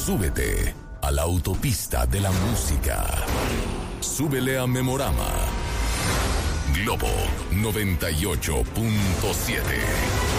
Súbete a la autopista de la música. Súbele a Memorama. Globo 98.7.